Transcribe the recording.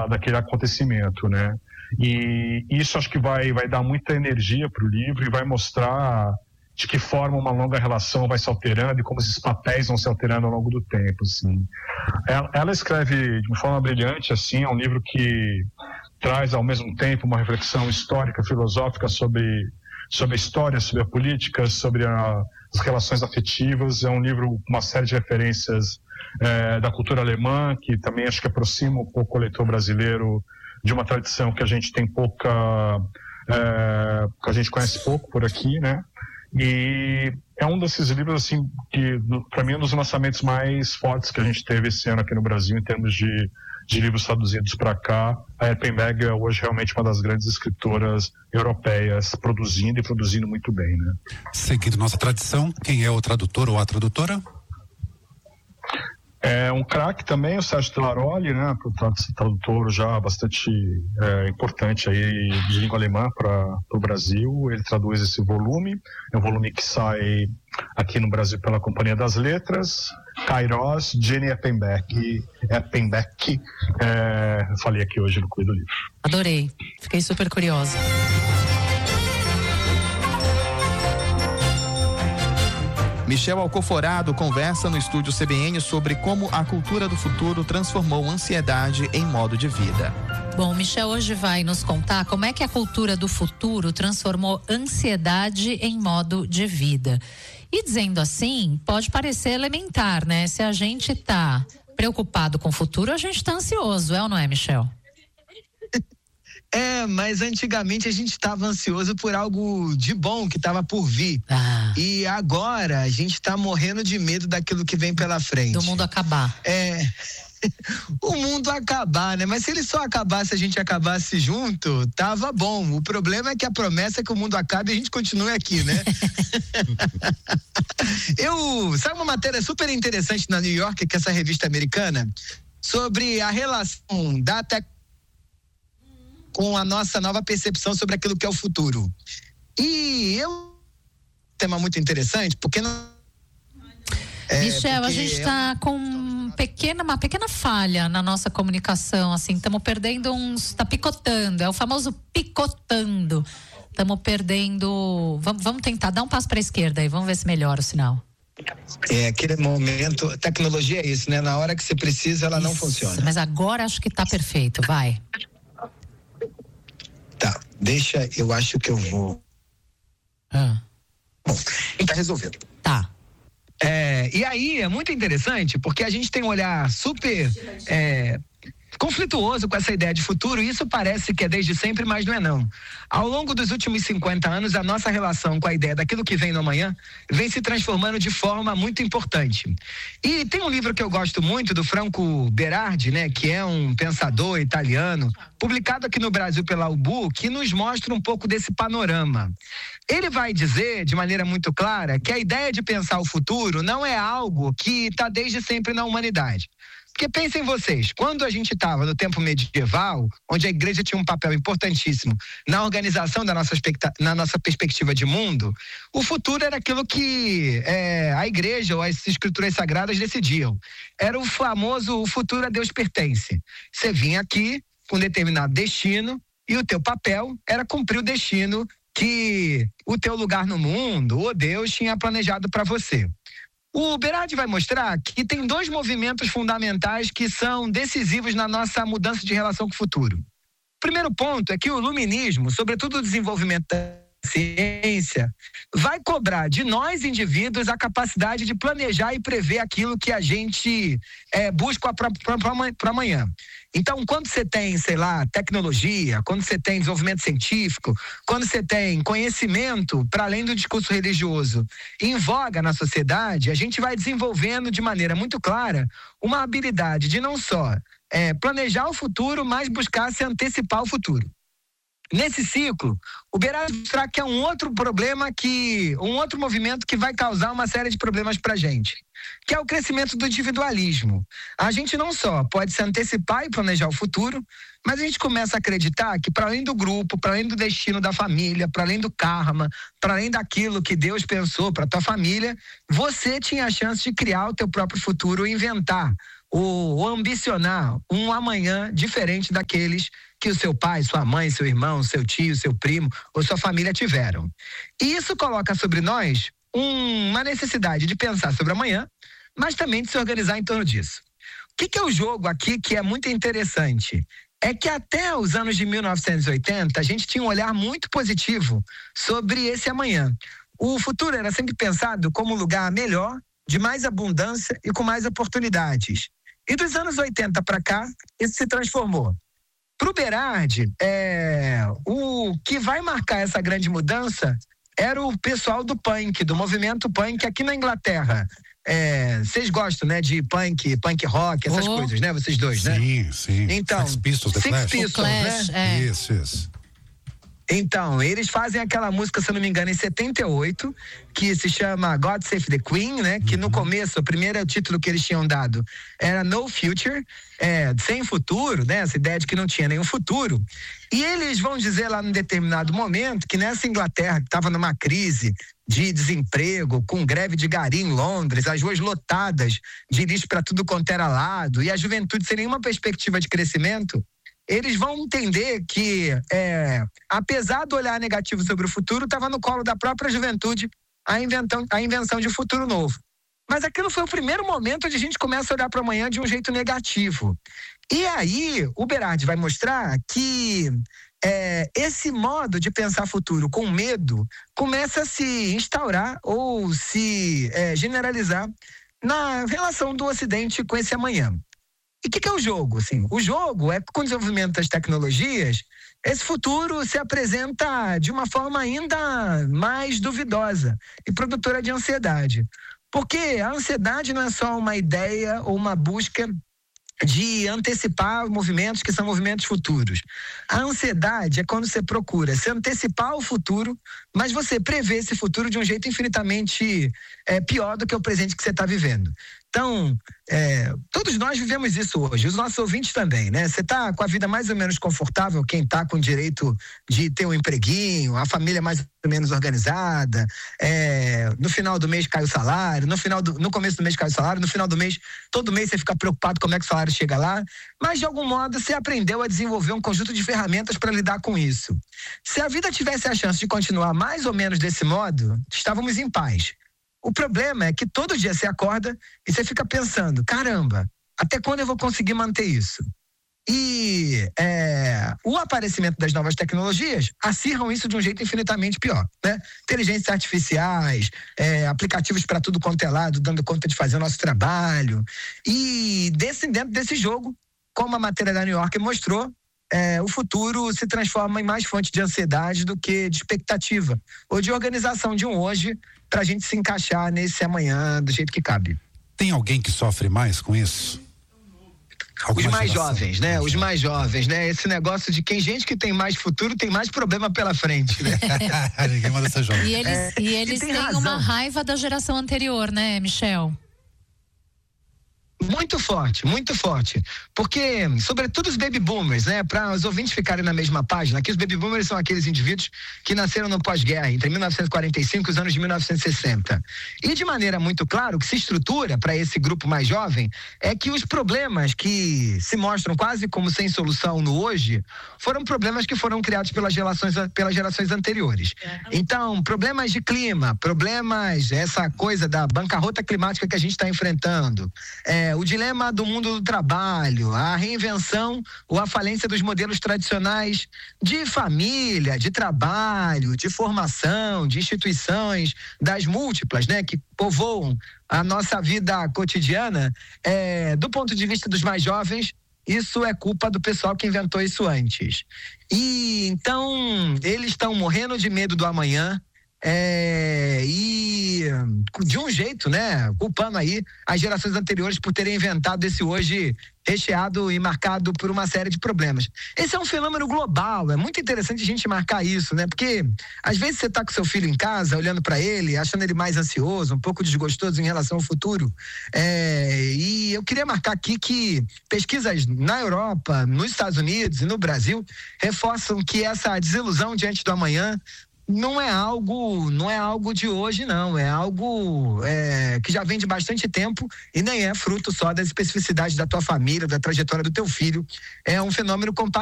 daquele acontecimento, né? E isso acho que vai dar muita energia para o livro e vai mostrar de que forma uma longa relação vai se alterando e como esses papéis vão se alterando ao longo do tempo, assim. Ela escreve de uma forma brilhante, assim, é um livro que traz ao mesmo tempo uma reflexão histórica, filosófica sobre a história, sobre a política, sobre as relações afetivas. É um livro com uma série de referências da cultura alemã, que também acho que aproxima um pouco o leitor brasileiro de uma tradição que a gente tem pouca, que a gente conhece pouco por aqui, né? E é um desses livros, assim, que para mim é um dos lançamentos mais fortes que a gente teve esse ano aqui no Brasil, em termos de livros traduzidos para cá. A Erpenbeck é hoje realmente uma das grandes escritoras europeias, produzindo muito bem, né? Seguindo nossa tradição, quem é o tradutor ou a tradutora? É um craque também, o Sérgio Telaroli, né, tradutor já bastante importante aí de língua alemã para o Brasil. Ele traduz esse volume, é um volume que sai aqui no Brasil pela Companhia das Letras. Kairos, Jenny Erpenbeck, falei aqui hoje no Clube do Livro. Adorei, fiquei super curiosa. Michel Alcoforado conversa no estúdio CBN sobre como a cultura do futuro transformou ansiedade em modo de vida. Bom, o Michel hoje vai nos contar como é que a cultura do futuro transformou ansiedade em modo de vida. E dizendo assim, pode parecer elementar, né? Se a gente tá preocupado com o futuro, a gente tá ansioso, é ou não é, Michel? Mas antigamente a gente estava ansioso por algo de bom que estava por vir. E agora a gente está morrendo de medo daquilo que vem pela frente. Do mundo acabar. O mundo acabar, né? Mas se ele só acabasse, a gente acabasse junto, tava bom. O problema é que a promessa é que o mundo acabe e a gente continue aqui, né? Sabe uma matéria super interessante na New York, que é essa revista americana, sobre a relação da tecnologia com a nossa nova percepção sobre aquilo que é o futuro. E tema muito interessante, porque Michel, a gente está com uma pequena falha na nossa comunicação, assim, estamos perdendo está picotando, é o famoso picotando. Estamos perdendo, vamos tentar dar um passo para a esquerda aí, vamos ver se melhora o sinal. Aquele momento, tecnologia é isso, né? Na hora que você precisa, ela não funciona. Mas agora acho que está perfeito, vai. Tá, eu acho que eu vou. Bom, tá resolvido. Tá. E aí é muito interessante porque a gente tem um olhar super conflituoso com essa ideia de futuro, e isso parece que é desde sempre, mas não é não. Ao longo dos últimos 50 anos, a nossa relação com a ideia daquilo que vem no amanhã vem se transformando de forma muito importante. E tem um livro que eu gosto muito, do Franco Berardi, né, que é um pensador italiano, publicado aqui no Brasil pela UBU, que nos mostra um pouco desse panorama. Ele vai dizer, de maneira muito clara, que a ideia de pensar o futuro não é algo que está desde sempre na humanidade. Porque pensem vocês, quando a gente estava no tempo medieval, onde a igreja tinha um papel importantíssimo na organização na nossa perspectiva de mundo, o futuro era aquilo que a igreja ou as escrituras sagradas decidiam. Era o famoso, o futuro a Deus pertence. Você vinha aqui com um determinado destino e o teu papel era cumprir o destino que o teu lugar no mundo, ou Deus, tinha planejado para você. O Berardi vai mostrar que tem dois movimentos fundamentais que são decisivos na nossa mudança de relação com o futuro. O primeiro ponto é que o iluminismo, sobretudo o desenvolvimento da ciência, vai cobrar de nós, indivíduos, a capacidade de planejar e prever aquilo que a gente busca para amanhã. Então, quando você tem, sei lá, tecnologia, quando você tem desenvolvimento científico, quando você tem conhecimento para além do discurso religioso em voga na sociedade, a gente vai desenvolvendo de maneira muito clara uma habilidade de não só planejar o futuro, mas buscar se antecipar ao futuro. Nesse ciclo, o Berardi mostrar que é um outro movimento que vai causar uma série de problemas para a gente, que é o crescimento do individualismo. A gente não só pode se antecipar e planejar o futuro, mas a gente começa a acreditar que para além do grupo, para além do destino da família, para além do karma, para além daquilo que Deus pensou para tua família, você tinha a chance de criar o teu próprio futuro e inventar ou ambicionar um amanhã diferente daqueles que o seu pai, sua mãe, seu irmão, seu tio, seu primo ou sua família tiveram. E isso coloca sobre nós uma necessidade de pensar sobre amanhã, mas também de se organizar em torno disso. O que é o jogo aqui que é muito interessante? É que até os anos de 1980, a gente tinha um olhar muito positivo sobre esse amanhã. O futuro era sempre pensado como um lugar melhor, de mais abundância e com mais oportunidades. E dos anos 80 para cá, isso se transformou. Para o Berardi, o que vai marcar essa grande mudança era o pessoal do punk, do movimento punk aqui na Inglaterra. Vocês gostam, né, de punk rock, essas coisas, né, vocês dois, né? Sim. Então, Sex Pistols, The Six Clash. Pistols, né? Isso. Então, eles fazem aquela música, se eu não me engano, em 78, que se chama God Save the Queen, né? Que no começo, o primeiro título que eles tinham dado era No Future, sem futuro, né? Essa ideia de que não tinha nenhum futuro. E eles vão dizer lá num determinado momento que nessa Inglaterra, que estava numa crise de desemprego, com greve de gari em Londres, as ruas lotadas de lixo para tudo quanto era lado, e a juventude sem nenhuma perspectiva de crescimento, eles vão entender que, apesar do olhar negativo sobre o futuro, estava no colo da própria juventude a invenção de um futuro novo. Mas aquilo foi o primeiro momento onde a gente começa a olhar para o amanhã de um jeito negativo. E aí, o Berardi vai mostrar que esse modo de pensar futuro com medo começa a se instaurar ou se generalizar na relação do Ocidente com esse amanhã. E o que é o jogo? Assim, o jogo é que com o desenvolvimento das tecnologias, esse futuro se apresenta de uma forma ainda mais duvidosa e produtora de ansiedade. Porque a ansiedade não é só uma ideia ou uma busca de antecipar movimentos que são movimentos futuros. A ansiedade é quando você procura se antecipar ao futuro, mas você prevê esse futuro de um jeito infinitamente pior do que o presente que você está vivendo. Então, todos nós vivemos isso hoje, os nossos ouvintes também, né? Você está com a vida mais ou menos confortável, quem está com o direito de ter um empreguinho, a família mais ou menos organizada, no final do mês cai o salário, no começo do mês cai o salário, no final do mês, todo mês você fica preocupado como é que o salário chega lá, mas de algum modo você aprendeu a desenvolver um conjunto de ferramentas para lidar com isso. Se a vida tivesse a chance de continuar mais ou menos desse modo, estávamos em paz. O problema é que todo dia você acorda e você fica pensando, caramba, até quando eu vou conseguir manter isso? E o aparecimento das novas tecnologias acirram isso de um jeito infinitamente pior, né? Inteligências artificiais, aplicativos para tudo quanto é lado, dando conta de fazer o nosso trabalho. E dentro desse jogo, como a matéria da New Yorker mostrou, o futuro se transforma em mais fonte de ansiedade do que de expectativa ou de organização de um hoje para a gente se encaixar nesse amanhã do jeito que cabe. Tem alguém que sofre mais com isso? Os mais jovens, né? Os mais jovens, né? Esse negócio de gente que tem mais futuro tem mais problema pela frente, né? Ninguém manda ser jovem. E eles têm uma raiva da geração anterior, né, Michel? Muito forte, porque, sobretudo os baby boomers, né, para os ouvintes ficarem na mesma página, aqui os baby boomers são aqueles indivíduos que nasceram no pós-guerra, entre 1945 e os anos de 1960. E de maneira muito clara, o que se estrutura para esse grupo mais jovem é que os problemas que se mostram quase como sem solução no hoje, foram problemas que foram criados pelas gerações anteriores. Então, problemas de clima, essa coisa da bancarrota climática que a gente está enfrentando, o dilema do mundo do trabalho, a reinvenção ou a falência dos modelos tradicionais de família, de trabalho, de formação, de instituições, das múltiplas, né, que povoam a nossa vida cotidiana, do ponto de vista dos mais jovens, isso é culpa do pessoal que inventou isso antes. E então eles estão morrendo de medo do amanhã, e de um jeito, né, culpando aí as gerações anteriores por terem inventado esse hoje recheado e marcado por uma série de problemas. Esse é um fenômeno global, é muito interessante a gente marcar isso, né, porque às vezes você tá com seu filho em casa, olhando para ele, achando ele mais ansioso, um pouco desgostoso em relação ao futuro, e eu queria marcar aqui que pesquisas na Europa, nos Estados Unidos e no Brasil reforçam que essa desilusão diante do amanhã não é algo de hoje, não. É algo que já vem de bastante tempo e nem é fruto só das especificidades da tua família, da trajetória do teu filho. É um fenômeno